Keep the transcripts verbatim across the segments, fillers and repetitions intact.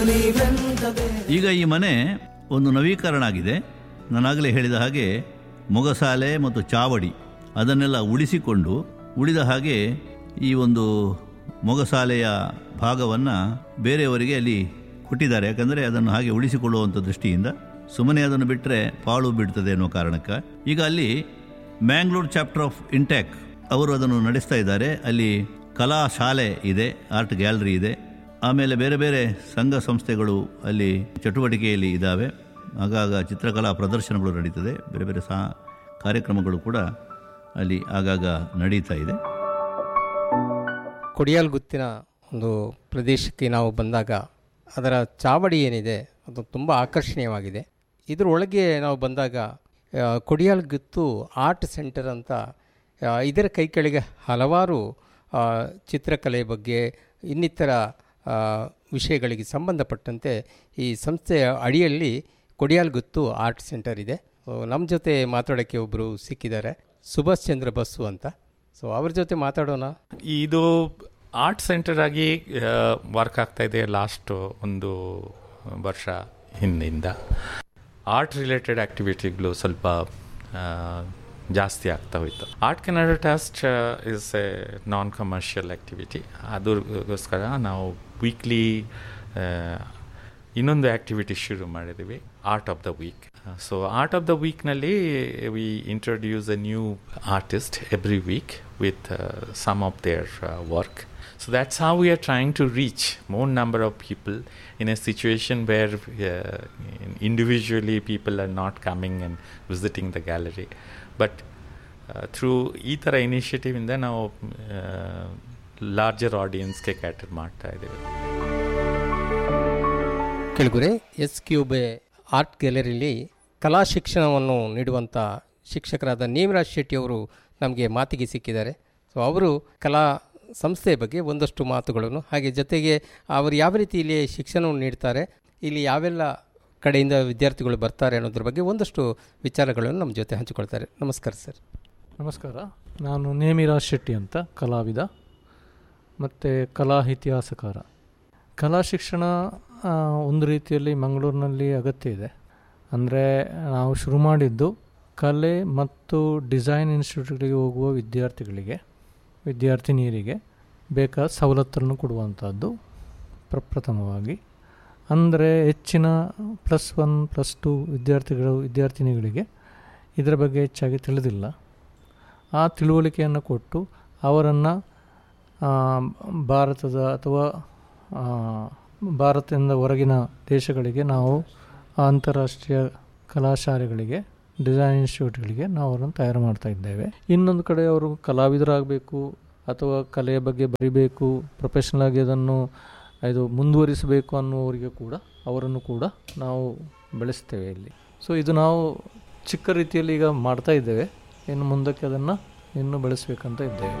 ಈಗ ಈ ಮನೆ ಒಂದು ನವೀಕರಣ ಆಗಿದೆ. ನಾನಾಗಲೇ ಹೇಳಿದ ಹಾಗೆ ಮೊಗಸಾಲೆ ಮತ್ತು ಚಾವಡಿ ಅದನ್ನೆಲ್ಲ ಉಳಿಸಿಕೊಂಡು ಉಳಿದ ಹಾಗೆ ಈ ಒಂದು ಮೊಗಸಾಲೆಯ ಭಾಗವನ್ನು ಬೇರೆಯವರಿಗೆ ಅಲ್ಲಿ ಕೊಟ್ಟಿದ್ದಾರೆ. ಯಾಕಂದರೆ ಅದನ್ನು ಹಾಗೆ ಉಳಿಸಿಕೊಳ್ಳುವಂಥ ದೃಷ್ಟಿಯಿಂದ. ಸುಮ್ಮನೆ ಅದನ್ನು ಬಿಟ್ಟರೆ ಪಾಳು ಬಿಡ್ತದೆ ಅನ್ನೋ ಕಾರಣಕ್ಕೆ ಈಗ ಅಲ್ಲಿ ಮ್ಯಾಂಗ್ಳೂರ್ ಚಾಪ್ಟರ್ ಆಫ್ ಇಂಟ್ಯಾಕ್ ಅವರು ಅದನ್ನು ನಡೆಸ್ತಾ ಇದ್ದಾರೆ. ಅಲ್ಲಿ ಕಲಾ ಶಾಲೆ ಇದೆ, ಆರ್ಟ್ ಗ್ಯಾಲರಿ ಇದೆ, ಆಮೇಲೆ ಬೇರೆ ಬೇರೆ ಸಂಘ ಸಂಸ್ಥೆಗಳು ಅಲ್ಲಿ ಚಟುವಟಿಕೆಯಲ್ಲಿ ಇದ್ದಾವೆ. ಆಗಾಗ ಚಿತ್ರಕಲಾ ಪ್ರದರ್ಶನಗಳು ನಡೀತದೆ, ಬೇರೆ ಬೇರೆ ಸಹ ಕಾರ್ಯಕ್ರಮಗಳು ಕೂಡ ಅಲ್ಲಿ ಆಗಾಗ ನಡೀತಾ ಇದೆ. ಕೊಡಿಯಾಲ್ಗುತ್ತಿನ ಒಂದು ಪ್ರದೇಶಕ್ಕೆ ನಾವು ಬಂದಾಗ ಅದರ ಚಾವಡಿ ಏನಿದೆ ಅದು ತುಂಬ ಆಕರ್ಷಣೀಯವಾಗಿದೆ. ಇದರೊಳಗೆ ನಾವು ಬಂದಾಗ ಕೊಡಿಯಾಲ್ಗುತ್ತು ಆರ್ಟ್ ಸೆಂಟರ್ ಅಂತ ಇದರ ಕೈ ಕೆಳಗೆ ಹಲವಾರು ಚಿತ್ರಕಲೆ ಬಗ್ಗೆ ಇನ್ನಿತರ ವಿಷಯಗಳಿಗೆ ಸಂಬಂಧಪಟ್ಟಂತೆ ಈ ಸಂಸ್ಥೆಯ ಅಡಿಯಲ್ಲಿ ಕೊಡಿಯಾಲ್ಗುತ್ತು ಆರ್ಟ್ ಸೆಂಟರ್ ಇದೆ. ನಮ್ಮ ಜೊತೆ ಮಾತಾಡೋಕ್ಕೆ ಒಬ್ಬರು ಸಿಕ್ಕಿದ್ದಾರೆ, ಸುಭಾಷ್ ಚಂದ್ರ ಬಸ್ಸು ಅಂತ. ಸೊ ಅವ್ರ ಜೊತೆ ಮಾತಾಡೋಣ. ಇದು ಆರ್ಟ್ ಸೆಂಟರ್ ಆಗಿ ವರ್ಕ್ ಆಗ್ತಾ ಇದೆ ಲಾಸ್ಟ್ ಒಂದು ವರ್ಷ ಹಿಂದಿಂದ. ಆರ್ಟ್ ರಿಲೇಟೆಡ್ ಆ್ಯಕ್ಟಿವಿಟಿಗಳು ಸ್ವಲ್ಪ ಜಾಸ್ತಿ ಆಗ್ತಾ ಹೋಯಿತು. Art Kannada trust is A non commercial activity. ಅದಕ್ಕೋಸ್ಕರ ನಾವು ವೀಕ್ಲಿ ಇನ್ನೊಂದು ಆ್ಯಕ್ಟಿವಿಟಿ ಶುರು ಮಾಡಿದ್ದೀವಿ, art of the weak. So art of the ವೀಕ್ನಲ್ಲಿ V introduce A new artist every week with some of their work. So that's how we are trying to reach more number of people in a situation where uh, individually people are not coming and visiting the gallery. But uh, through ಈ ಥರ ಇನಿಷಿಯೇಟಿವಿಂದ ನಾವು larger ಆಡಿಯನ್ಸ್ಗೆ cater ಮಾಡ್ತಾ ಇದ್ದೀವಿ. Kelagure S ಕ್ಯೂಬೆ art ಗ್ಯಾಲರಿಲಿ ಕಲಾ ಶಿಕ್ಷಣವನ್ನು ನೀಡುವಂಥ ಶಿಕ್ಷಕರಾದ ನೇಮರಾಜ್ ಶೆಟ್ಟಿಯವರು ನಮಗೆ ಮಾತಿಗೆ ಸಿಕ್ಕಿದ್ದಾರೆ. ಸೊ ಅವರು ಕಲಾ ಸಂಸ್ಥೆಯ ಬಗ್ಗೆ ಒಂದಷ್ಟು ಮಾತುಗಳನ್ನು, ಹಾಗೆ ಜೊತೆಗೆ ಅವರು ಯಾವ ರೀತಿ ಇಲ್ಲಿ ಶಿಕ್ಷಣವನ್ನು ನೀಡ್ತಾರೆ, ಇಲ್ಲಿ ಯಾವೆಲ್ಲ ಕಡೆಯಿಂದ ವಿದ್ಯಾರ್ಥಿಗಳು ಬರ್ತಾರೆ ಅನ್ನೋದ್ರ ಬಗ್ಗೆ ಒಂದಷ್ಟು ವಿಚಾರಗಳನ್ನು ನಮ್ಮ ಜೊತೆ ಹಂಚಿಕೊಳ್ತಾರೆ. ನಮಸ್ಕಾರ ಸರ್. ನಮಸ್ಕಾರ. ನಾನು ನೇಮಿರಾಜ್ ಶೆಟ್ಟಿ ಅಂತ, ಕಲಾವಿದ ಮತ್ತು ಕಲಾ ಇತಿಹಾಸಕಾರ. ಕಲಾ ಶಿಕ್ಷಣ ಒಂದು ರೀತಿಯಲ್ಲಿ ಮಂಗಳೂರಿನಲ್ಲಿ ಅಗತ್ಯ ಇದೆ. ಅಂದರೆ ನಾವು ಶುರು ಮಾಡಿದ್ದು ಕಲೆ ಮತ್ತು ಡಿಸೈನ್ ಇನ್ಸ್ಟಿಟ್ಯೂಟ್ಗಳಿಗೆ ಹೋಗುವ ವಿದ್ಯಾರ್ಥಿಗಳಿಗೆ ವಿದ್ಯಾರ್ಥಿನಿಯರಿಗೆ ಬೇಕಾದ ಸವಲತ್ತನ್ನು ಕೊಡುವಂಥದ್ದು ಪ್ರಪ್ರಥಮವಾಗಿ. ಅಂದರೆ ಹೆಚ್ಚಿನ ಪ್ಲಸ್ ಒನ್ ಪ್ಲಸ್ ಟು ವಿದ್ಯಾರ್ಥಿಗಳು ವಿದ್ಯಾರ್ಥಿನಿಗಳಿಗೆ ಇದರ ಬಗ್ಗೆ ಹೆಚ್ಚಾಗಿ ತಿಳಿದಿಲ್ಲ. ಆ ತಿಳುವಳಿಕೆಯನ್ನು ಕೊಟ್ಟು ಅವರನ್ನು ಭಾರತದ ಅಥವಾ ಭಾರತದಿಂದ ಹೊರಗಿನ ದೇಶಗಳಿಗೆ ನಾವು ಅಂತಾರಾಷ್ಟ್ರೀಯ ಕಲಾಶಾಲೆಗಳಿಗೆ, ಡಿಸೈನ್ ಇನ್ಸ್ಟಿಟ್ಯೂಟ್ಗಳಿಗೆ ನಾವು ಅವರನ್ನು ತಯಾರು ಮಾಡ್ತಾ ಇದ್ದೇವೆ. ಇನ್ನೊಂದು ಕಡೆ ಅವರು ಕಲಾವಿದರಾಗಬೇಕು ಅಥವಾ ಕಲೆಯ ಬಗ್ಗೆ ಬರಿಬೇಕು, ಪ್ರೊಫೆಷ್ನಲ್ ಆಗಿ ಅದನ್ನು ಇದು ಮುಂದುವರಿಸಬೇಕು ಅನ್ನುವರಿಗೆ ಕೂಡ ಅವರನ್ನು ಕೂಡ ನಾವು ಬೆಳೆಸ್ತೇವೆ ಇಲ್ಲಿ. ಸೊ ಇದು ನಾವು ಚಿಕ್ಕ ರೀತಿಯಲ್ಲಿ ಈಗ ಮಾಡ್ತಾ ಇದ್ದೇವೆ. ಇನ್ನು ಮುಂದಕ್ಕೆ ಅದನ್ನು ಇನ್ನೂ ಬೆಳೆಸಬೇಕಂತ ಇದ್ದೇವೆ.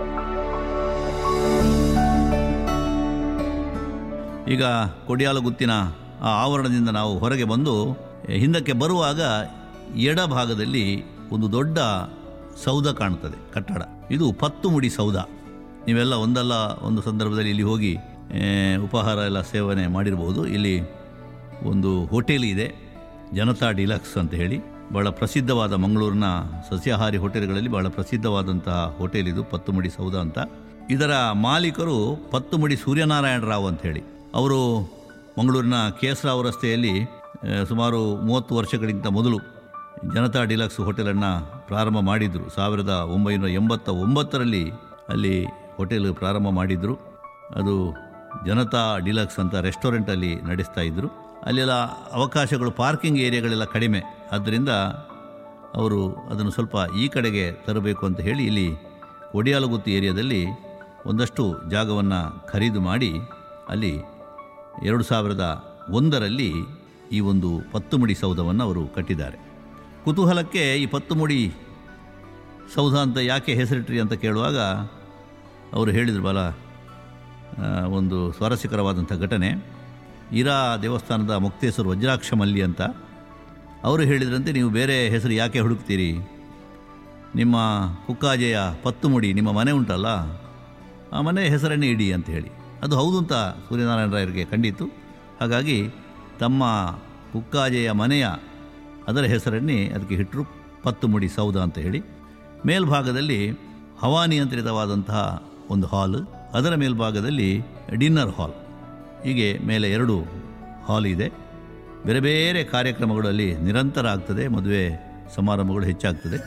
ಈಗ ಕೊಡಿಯಾಲಗುತ್ತಿನ ಆ ಆವರಣದಿಂದ ನಾವು ಹೊರಗೆ ಬಂದು ಹಿಂದಕ್ಕೆ ಬರುವಾಗ ಎಡಭಾಗದಲ್ಲಿ ಒಂದು ದೊಡ್ಡ ಸೌಧ ಕಾಣ್ತದೆ, ಕಟ್ಟಡ. ಇದು ಪತ್ತುಮುಡಿ ಸೌಧ. ನೀವೆಲ್ಲ ಒಂದಲ್ಲ ಒಂದು ಸಂದರ್ಭದಲ್ಲಿ ಇಲ್ಲಿ ಹೋಗಿ ಉಪಹಾರ ಎಲ್ಲ ಸೇವನೆ ಮಾಡಿರ್ಬೋದು. ಇಲ್ಲಿ ಒಂದು ಹೋಟೆಲ್ ಇದೆ, ಜನತಾ ಡಿಲಕ್ಸ್ ಅಂತ ಹೇಳಿ, ಭಾಳ ಪ್ರಸಿದ್ಧವಾದ ಮಂಗಳೂರಿನ ಸಸ್ಯಾಹಾರಿ ಹೋಟೆಲ್ಗಳಲ್ಲಿ ಭಾಳ ಪ್ರಸಿದ್ಧವಾದಂತಹ ಹೋಟೆಲ್ ಇದು, ಪತ್ತುಮುಡಿ ಸೌಧ ಅಂತ. ಇದರ ಮಾಲೀಕರು ಪತ್ತುಮುಡಿ ಸೂರ್ಯನಾರಾಯಣ ರಾವ್ ಅಂತ ಹೇಳಿ. ಅವರು ಮಂಗಳೂರಿನ ಕೆ ಎಸ್ ರಾವ್ ರಸ್ತೆಯಲ್ಲಿ ಸುಮಾರು ಮೂವತ್ತು ವರ್ಷಗಳಿಗಿಂತ ಮೊದಲು ಜನತಾ ಡಿಲಕ್ಸ್ ಹೋಟೆಲನ್ನು ಪ್ರಾರಂಭ ಮಾಡಿದರು. ಸಾವಿರದ ಒಂಬೈನೂರ ಎಂಬತ್ತ ಒಂಬತ್ತರಲ್ಲಿ ಅಲ್ಲಿ ಹೋಟೆಲ್ ಪ್ರಾರಂಭ ಮಾಡಿದರು. ಅದು ಜನತಾ ಡಿಲಕ್ಸ್ ಅಂತ ರೆಸ್ಟೋರೆಂಟಲ್ಲಿ ನಡೆಸ್ತಾ ಇದ್ದರು. ಅಲ್ಲೆಲ್ಲ ಅವಕಾಶಗಳು, ಪಾರ್ಕಿಂಗ್ ಏರಿಯಾಗಳೆಲ್ಲ ಕಡಿಮೆ, ಆದ್ದರಿಂದ ಅವರು ಅದನ್ನು ಸ್ವಲ್ಪ ಈ ಕಡೆಗೆ ತರಬೇಕು ಅಂತ ಹೇಳಿ ಇಲ್ಲಿ ಕೊಡಿಯಾಲಗುತ್ತಿ ಏರಿಯಾದಲ್ಲಿ ಒಂದಷ್ಟು ಜಾಗವನ್ನು ಖರೀದು ಮಾಡಿ ಅಲ್ಲಿ ಎರಡು ಸಾವಿರದ ಒಂದರಲ್ಲಿ ಈ ಒಂದು ಪತ್ತುಮುಡಿ ಸೌಧವನ್ನು ಅವರು ಕಟ್ಟಿದ್ದಾರೆ. ಕುತೂಹಲಕ್ಕೆ ಈ ಪತ್ತುಮುಡಿ ಸೌಧ ಅಂತ ಯಾಕೆ ಹೆಸರಿಟ್ರಿ ಅಂತ ಕೇಳುವಾಗ ಅವರು ಹೇಳಿದರು, ಬಲ ಒಂದು ಸ್ವಾರಸ್ಯಕರವಾದಂಥ ಘಟನೆ. ಇರಾ ದೇವಸ್ಥಾನದ ಮುಕ್ತೇಶ್ವರ ವಜ್ರಾಕ್ಷ ಮಲ್ಲಿ ಅಂತ ಅವರು ಹೇಳಿದ್ರಂತೆ, ನೀವು ಬೇರೆ ಹೆಸರು ಯಾಕೆ ಹುಡುಕ್ತೀರಿ, ನಿಮ್ಮ ಕುಕ್ಕಾಜೆಯ ಪತ್ತುಮುಡಿ ನಿಮ್ಮ ಮನೆ ಉಂಟಲ್ಲ, ಆ ಮನೆ ಹೆಸರನ್ನೇ ಇಡಿ ಅಂತ ಹೇಳಿ. ಅದು ಹೌದು ಅಂತ ಸೂರ್ಯನಾರಾಯಣ ರಾಯರಿಗೆ ಕಂಡಿತು. ಹಾಗಾಗಿ ತಮ್ಮ ಕುಕ್ಕಾಜೆಯ ಮನೆಯ ಅದರ ಹೆಸರನ್ನೇ ಅದಕ್ಕೆ ಇಟ್ಟರು ಪತ್ತು ಮುಡಿ ಸೌಧ ಅಂತ ಹೇಳಿ. ಮೇಲ್ಭಾಗದಲ್ಲಿ ಹವಾನಿಯಂತ್ರಿತವಾದಂತಹ ಒಂದು ಹಾಲ್, ಅದರ ಮೇಲ್ಭಾಗದಲ್ಲಿ ಡಿನ್ನರ್ ಹಾಲ್, ಹೀಗೆ ಮೇಲೆ ಎರಡು ಹಾಲ್ ಇದೆ. ಬೇರೆ ಬೇರೆ ಕಾರ್ಯಕ್ರಮಗಳಲ್ಲಿ ನಿರಂತರ ಆಗ್ತದೆ, ಮದುವೆ ಸಮಾರಂಭಗಳು ಹೆಚ್ಚಾಗ್ತದೆ.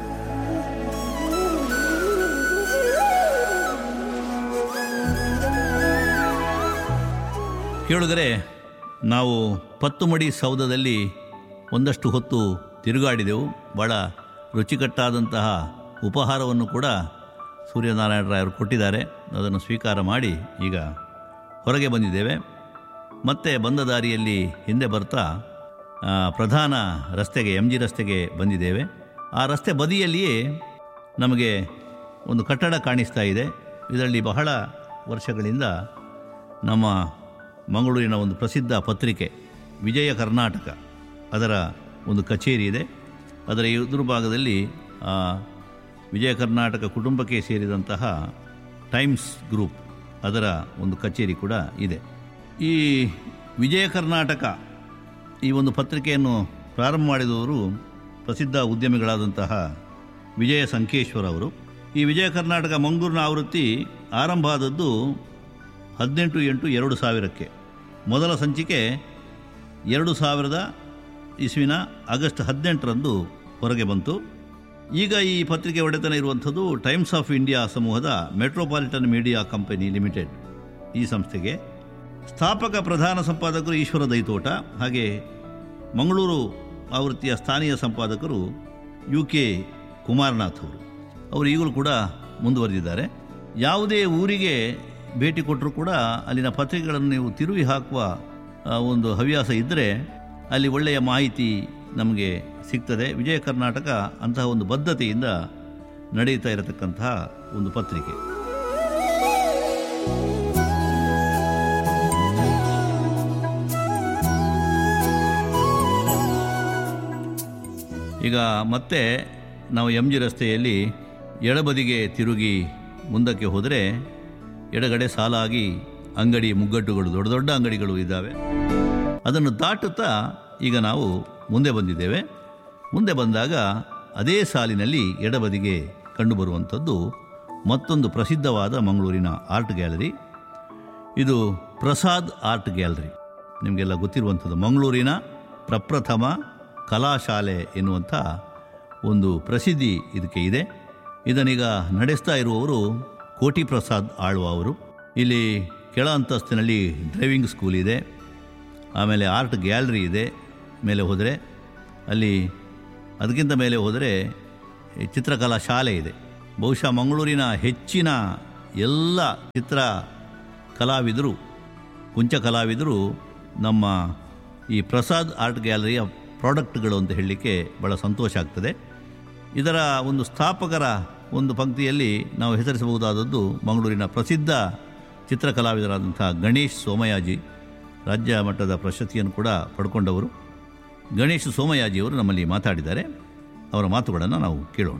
ಕೇಳುಗರೆ, ನಾವು ಪತ್ತು ಮಡಿ ಸೌಧದಲ್ಲಿ ಒಂದಷ್ಟು ಹೊತ್ತು ತಿರುಗಾಡಿದೆವು. ಭಾಳ ರುಚಿಕಟ್ಟಾದಂತಹ ಉಪಹಾರವನ್ನು ಕೂಡ ಸೂರ್ಯನಾರಾಯಣ ರಾಯರು ಕೊಟ್ಟಿದ್ದಾರೆ. ಅದನ್ನು ಸ್ವೀಕಾರ ಮಾಡಿ ಈಗ ಹೊರಗೆ ಬಂದಿದ್ದೇವೆ. ಮತ್ತೆ ಬಂದ ದಾರಿಯಲ್ಲಿ ಹಿಂದೆ ಬರ್ತಾ ಪ್ರಧಾನ ರಸ್ತೆಗೆ, ಎಮ್ ಜಿ ರಸ್ತೆಗೆ ಬಂದಿದ್ದೇವೆ. ಆ ರಸ್ತೆ ಬದಿಯಲ್ಲಿಯೇ ನಮಗೆ ಒಂದು ಕಟ್ಟಡ ಕಾಣಿಸ್ತಾ ಇದೆ. ಇದರಲ್ಲಿ ಬಹಳ ವರ್ಷಗಳಿಂದ ನಮ್ಮ ಮಂಗಳೂರಿನ ಒಂದು ಪ್ರಸಿದ್ಧ ಪತ್ರಿಕೆ ವಿಜಯ ಕರ್ನಾಟಕ, ಅದರ ಒಂದು ಕಚೇರಿ ಇದೆ. ಅದರ ಎದುರು ಭಾಗದಲ್ಲಿ ವಿಜಯ ಕರ್ನಾಟಕ ಕುಟುಂಬಕ್ಕೆ ಸೇರಿದಂತಹ ಟೈಮ್ಸ್ ಗ್ರೂಪ್, ಅದರ ಒಂದು ಕಚೇರಿ ಕೂಡ ಇದೆ. ಈ ವಿಜಯ ಕರ್ನಾಟಕ ಈ ಒಂದು ಪತ್ರಿಕೆಯನ್ನು ಪ್ರಾರಂಭ ಮಾಡಿದವರು ಪ್ರಸಿದ್ಧ ಉದ್ಯಮಿಗಳಾದಂತಹ ವಿಜಯ ಸಂಕೇಶ್ವರ ಅವರು. ಈ ವಿಜಯ ಕರ್ನಾಟಕ ಮಂಗಳೂರಿನ ಆವೃತ್ತಿ ಆರಂಭ ಆದದ್ದು ಹದಿನೆಂಟು ಎಂಟು ಎರಡು ಸಾವಿರಕ್ಕೆ. ಮೊದಲ ಸಂಚಿಕೆ ಎರಡು ಸಾವಿರದ ಇಸ್ವಿನ ಆಗಸ್ಟ್ ಹದಿನೆಂಟರಂದು ಹೊರಗೆ ಬಂತು. ಈಗ ಈ ಪತ್ರಿಕೆ ಒಡೆತನ ಇರುವಂಥದ್ದು ಟೈಮ್ಸ್ ಆಫ್ ಇಂಡಿಯಾ ಸಮೂಹದ ಮೆಟ್ರೋಪಾಲಿಟನ್ ಮೀಡಿಯಾ ಕಂಪನಿ ಲಿಮಿಟೆಡ್, ಈ ಸಂಸ್ಥೆಗೆ. ಸ್ಥಾಪಕ ಪ್ರಧಾನ ಸಂಪಾದಕರು ಈಶ್ವರ ದೈತೋಟ, ಹಾಗೆ ಮಂಗಳೂರು ಆವೃತ್ತಿಯ ಸ್ಥಾನೀಯ ಸಂಪಾದಕರು ಯು ಕೆ ಕುಮಾರನಾಥ್ ಅವರು. ಅವರು ಈಗಲೂ ಕೂಡ ಮುಂದುವರೆದಿದ್ದಾರೆ. ಯಾವುದೇ ಊರಿಗೆ ಭೇಟಿ ಕೊಟ್ಟರೂ ಕೂಡ ಅಲ್ಲಿನ ಪತ್ರಿಕೆಗಳನ್ನು ನೀವು ತಿರುವಿ ಹಾಕುವ ಒಂದು ಹವ್ಯಾಸ ಇದ್ದರೆ ಅಲ್ಲಿ ಒಳ್ಳೆಯ ಮಾಹಿತಿ ನಮಗೆ ಸಿಗ್ತದೆ. ವಿಜಯ ಕರ್ನಾಟಕ ಅಂತಹ ಒಂದು ಬದ್ಧತೆಯಿಂದ ನಡೆಯುತ್ತಾ ಇರತಕ್ಕಂತಹ ಒಂದು ಪತ್ರಿಕೆ. ಈಗ ಮತ್ತೆ ನಾವು ಎಮ್ ಜಿ ರಸ್ತೆಯಲ್ಲಿ ಎಡಬದಿಗೆ ತಿರುಗಿ ಮುಂದಕ್ಕೆ ಹೋದರೆ ಎಡಗಡೆ ಸಾಲಾಗಿ ಅಂಗಡಿ ಮುಗ್ಗಟ್ಟುಗಳು, ದೊಡ್ಡ ದೊಡ್ಡ ಅಂಗಡಿಗಳು ಇದ್ದಾವೆ. ಅದನ್ನು ದಾಟುತ್ತಾ ಈಗ ನಾವು ಮುಂದೆ ಬಂದಿದ್ದೇವೆ. ಮುಂದೆ ಬಂದಾಗ ಅದೇ ಸಾಲಿನಲ್ಲಿ ಎಡಬದಿಗೆ ಕಂಡುಬರುವಂಥದ್ದು ಮತ್ತೊಂದು ಪ್ರಸಿದ್ಧವಾದ ಮಂಗಳೂರಿನ ಆರ್ಟ್ ಗ್ಯಾಲರಿ. ಇದು ಪ್ರಸಾದ್ ಆರ್ಟ್ ಗ್ಯಾಲರಿ. ನಿಮಗೆಲ್ಲ ಗೊತ್ತಿರುವಂಥದ್ದು ಮಂಗಳೂರಿನ ಪ್ರಪ್ರಥಮ ಕಲಾಶಾಲೆ ಎನ್ನುವಂಥ ಒಂದು ಪ್ರಸಿದ್ಧಿ ಇದಕ್ಕೆ ಇದೆ. ಇದನ್ನೀಗ ನಡೆಸ್ತಾ ಇರುವವರು ಕೋಟಿ ಪ್ರಸಾದ್ ಆಳ್ವ ಅವರು. ಇಲ್ಲಿ ಕೆಳ ಅಂತಸ್ತಿನಲ್ಲಿ ಡ್ರೈವಿಂಗ್ ಸ್ಕೂಲ್ ಇದೆ, ಆಮೇಲೆ ಆರ್ಟ್ ಗ್ಯಾಲರಿ ಇದೆ. ಮೇಲೆ ಹೋದರೆ ಅಲ್ಲಿ ಅದಕ್ಕಿಂತ ಮೇಲೆ ಹೋದರೆ ಚಿತ್ರಕಲಾ ಶಾಲೆ ಇದೆ. ಬಹುಶಃ ಮಂಗಳೂರಿನ ಹೆಚ್ಚಿನ ಎಲ್ಲ ಚಿತ್ರ ಕಲಾವಿದರು, ಕುಂಚ ಕಲಾವಿದರು ನಮ್ಮ ಈ ಪ್ರಸಾದ್ ಆರ್ಟ್ ಗ್ಯಾಲರಿಯ ಪ್ರಾಡಕ್ಟ್ಗಳು ಅಂತ ಹೇಳಲಿಕ್ಕೆ ಭಾಳ ಸಂತೋಷ ಆಗ್ತದೆ. ಇದರ ಒಂದು ಸ್ಥಾಪಕರ ಒಂದು ಪಂಕ್ತಿಯಲ್ಲಿ ನಾವು ಹೆಸರಿಸಬಹುದಾದದ್ದು ಮಂಗಳೂರಿನ ಪ್ರಸಿದ್ಧ ಚಿತ್ರಕಲಾವಿದರಾದಂಥ ಗಣೇಶ್ ಸೋಮಯಾಜಿ, ರಾಜ್ಯ ಮಟ್ಟದ ಪ್ರಶಸ್ತಿಯನ್ನು ಕೂಡ ಪಡ್ಕೊಂಡವರು. ಗಣೇಶ್ ಸೋಮಯಾಜಿಯವರು ನಮ್ಮಲ್ಲಿ ಮಾತಾಡಿದ್ದಾರೆ. ಅವರ ಮಾತುಗಳನ್ನು ನಾವು ಕೇಳೋಣ.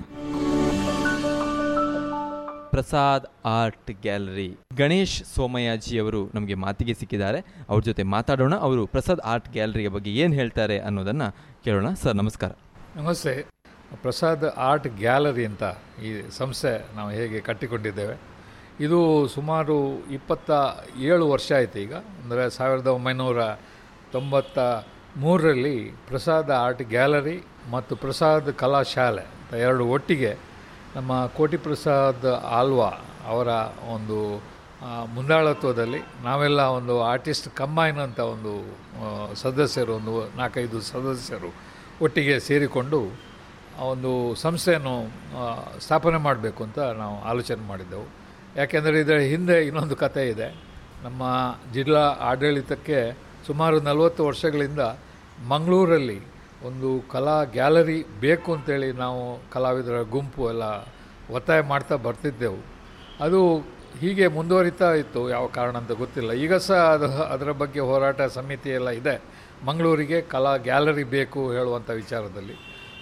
ಪ್ರಸಾದ್ ಆರ್ಟ್ ಗ್ಯಾಲರಿ ಗಣೇಶ್ ಸೋಮಯಾಜಿಯವರು ನಮಗೆ ಮಾತಿಗೆ ಸಿಕ್ಕಿದ್ದಾರೆ. ಅವ್ರ ಜೊತೆ ಮಾತಾಡೋಣ. ಅವರು ಪ್ರಸಾದ್ ಆರ್ಟ್ ಗ್ಯಾಲರಿಯ ಬಗ್ಗೆ ಏನು ಹೇಳ್ತಾರೆ ಅನ್ನೋದನ್ನು ಕೇಳೋಣ. ಸರ್ ನಮಸ್ಕಾರ. ನಮಸ್ತೆ. ಪ್ರಸಾದ್ ಆರ್ಟ್ ಗ್ಯಾಲರಿ ಅಂತ ಈ ಸಂಸ್ಥೆ ನಾವು ಹೇಗೆ ಕಟ್ಟಿಕೊಂಡಿದ್ದೇವೆ, ಇದು ಸುಮಾರು ಇಪ್ಪತ್ತ ಏಳು ವರ್ಷ ಆಯಿತು ಈಗ. ಅಂದರೆ ಸಾವಿರದ ಒಂಬೈನೂರ ತೊಂಬತ್ತ ಮೂರರಲ್ಲಿ ಪ್ರಸಾದ್ ಆರ್ಟ್ ಗ್ಯಾಲರಿ ಮತ್ತು ಪ್ರಸಾದ್ ಕಲಾಶಾಲೆ ಎರಡು ಒಟ್ಟಿಗೆ ನಮ್ಮ ಕೋಟಿ ಪ್ರಸಾದ್ ಆಳ್ವಾ ಅವರ ಒಂದು ಮುಂದಾಳತ್ವದಲ್ಲಿ ನಾವೆಲ್ಲ ಒಂದು ಆರ್ಟಿಸ್ಟ್ ಕಂಬೈನ್ ಅಂತ ಒಂದು ಸದಸ್ಯರು, ಒಂದು ನಾಲ್ಕೈದು ಸದಸ್ಯರು ಒಟ್ಟಿಗೆ ಸೇರಿಕೊಂಡು ಒಂದು ಸಂಸ್ಥೆಯನ್ನು ಸ್ಥಾಪನೆ ಮಾಡಬೇಕು ಅಂತ ನಾವು ಆಲೋಚನೆ ಮಾಡಿದ್ದೆವು. ಯಾಕೆಂದರೆ ಇದರ ಹಿಂದೆ ಇನ್ನೊಂದು ಕಥೆ ಇದೆ. ನಮ್ಮ ಜಿಲ್ಲಾ ಆಡಳಿತಕ್ಕೆ ಸುಮಾರು ನಲವತ್ತು ವರ್ಷಗಳಿಂದ ಮಂಗಳೂರಲ್ಲಿ ಒಂದು ಕಲಾ ಗ್ಯಾಲರಿ ಬೇಕು ಅಂತೇಳಿ ನಾವು ಕಲಾವಿದರ ಗುಂಪು ಎಲ್ಲ ಒತ್ತಾಯ ಮಾಡ್ತಾ ಬರ್ತಿದ್ದೆವು. ಅದು ಹೀಗೆ ಮುಂದುವರಿತಾ ಇತ್ತು, ಯಾವ ಕಾರಣ ಅಂತ ಗೊತ್ತಿಲ್ಲ. ಈಗ ಸಹ ಅದು ಅದರ ಬಗ್ಗೆ ಹೋರಾಟ ಸಮಿತಿ ಎಲ್ಲ ಇದೆ, ಮಂಗಳೂರಿಗೆ ಕಲಾ ಗ್ಯಾಲರಿ ಬೇಕು ಹೇಳುವಂಥ ವಿಚಾರದಲ್ಲಿ.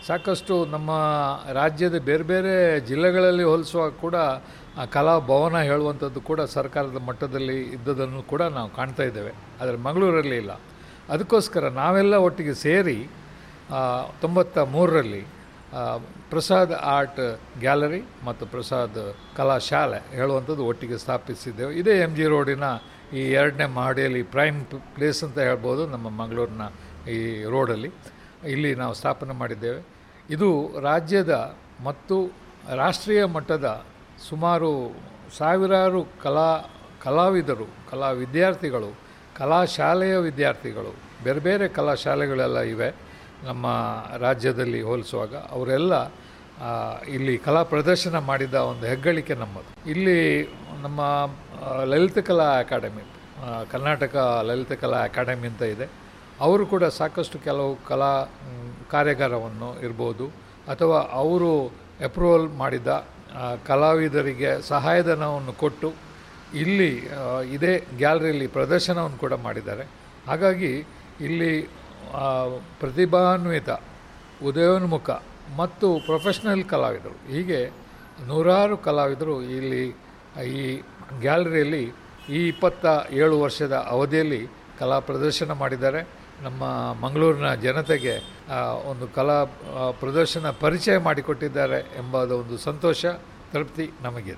ಸಾಕಷ್ಟು ನಮ್ಮ ರಾಜ್ಯದ ಬೇರೆ ಬೇರೆ ಜಿಲ್ಲೆಗಳಲ್ಲಿ ಹೋಲಿಸುವಾಗ ಕೂಡ ಆ ಕಲಾ ಭವನ ಹೇಳುವಂಥದ್ದು ಕೂಡ ಸರ್ಕಾರದ ಮಟ್ಟದಲ್ಲಿ ಇದ್ದದನ್ನು ಕೂಡ ನಾವು ಕಾಣ್ತಾ ಇದ್ದೇವೆ. ಆದರೆ ಮಂಗಳೂರಲ್ಲಿ ಇಲ್ಲ. ಅದಕ್ಕೋಸ್ಕರ ನಾವೆಲ್ಲ ಒಟ್ಟಿಗೆ ಸೇರಿ ತೊಂಬತ್ತ ಮೂರರಲ್ಲಿ ಪ್ರಸಾದ್ ಆರ್ಟ್ ಗ್ಯಾಲರಿ ಮತ್ತು ಪ್ರಸಾದ್ ಕಲಾಶಾಲೆ ಹೇಳುವಂಥದ್ದು ಒಟ್ಟಿಗೆ ಸ್ಥಾಪಿಸಿದ್ದೆವು. ಇದೇ ಎಮ್ ಜಿ ರೋಡಿನ ಈ ಎರಡನೇ ಮಹಡಿಯಲ್ಲಿ ಪ್ರೈಮ್ ಪ್ಲೇಸ್ ಅಂತ ಹೇಳ್ಬೋದು ನಮ್ಮ ಮಂಗಳೂರಿನ ಈ ರೋಡಲ್ಲಿ. ಇಲ್ಲಿ ನಾವು ಸ್ಥಾಪನೆ ಮಾಡಿದ್ದೇವೆ. ಇದು ರಾಜ್ಯದ ಮತ್ತು ರಾಷ್ಟ್ರೀಯ ಮಟ್ಟದ ಸುಮಾರು ಸಾವಿರಾರು ಕಲಾ ಕಲಾವಿದರು, ಕಲಾ ವಿದ್ಯಾರ್ಥಿಗಳು, ಕಲಾಶಾಲೆಯ ವಿದ್ಯಾರ್ಥಿಗಳು, ಬೇರೆ ಬೇರೆ ಕಲಾಶಾಲೆಗಳೆಲ್ಲ ಇವೆ ನಮ್ಮ ರಾಜ್ಯದಲ್ಲಿ ಹೋಲಿಸುವಾಗ. ಅವರೆಲ್ಲ ಇಲ್ಲಿ ಕಲಾ ಪ್ರದರ್ಶನ ಮಾಡಿದ ಒಂದು ಹೆಗ್ಗಳಿಕೆ ನಮ್ಮದು. ಇಲ್ಲಿ ನಮ್ಮ ಲಲಿತ ಕಲಾ ಅಕಾಡೆಮಿ, ಕರ್ನಾಟಕ ಲಲಿತ ಕಲಾ ಅಕಾಡೆಮಿ ಅಂತ ಇದೆ. ಅವರು ಕೂಡ ಸಾಕಷ್ಟು ಕೆಲವು ಕಲಾ ಕಾರ್ಯಾಗಾರವನ್ನು ಇರ್ಬೋದು ಅಥವಾ ಅವರು ಅಪ್ರೂವಲ್ ಮಾಡಿದ ಕಲಾವಿದರಿಗೆ ಸಹಾಯಧನವನ್ನು ಕೊಟ್ಟು ಇಲ್ಲಿ ಇದೇ ಗ್ಯಾಲರಿಯಲ್ಲಿ ಪ್ರದರ್ಶನವನ್ನು ಕೂಡ ಮಾಡಿದ್ದಾರೆ. ಹಾಗಾಗಿ ಇಲ್ಲಿ ಪ್ರತಿಭಾನ್ವಿತ, ಉದಯೋನ್ಮುಖ ಮತ್ತು ಪ್ರೊಫೆಷ್ನಲ್ ಕಲಾವಿದರು, ಹೀಗೆ ನೂರಾರು ಕಲಾವಿದರು ಇಲ್ಲಿ ಈ ಗ್ಯಾಲರಿಯಲ್ಲಿ ಈ ಇಪ್ಪತ್ತ ಏಳು ವರ್ಷದ ಅವಧಿಯಲ್ಲಿ ಕಲಾ ಪ್ರದರ್ಶನ ಮಾಡಿದ್ದಾರೆ. ನಮ್ಮ ಮಂಗಳೂರಿನ ಜನತೆಗೆ ಒಂದು ಕಲಾ ಪ್ರದರ್ಶನ ಪರಿಚಯ ಮಾಡಿಕೊಟ್ಟಿದ್ದಾರೆ ಎಂಬ ಒಂದು ಸಂತೋಷ, ತೃಪ್ತಿ ನಮಗಿದೆ.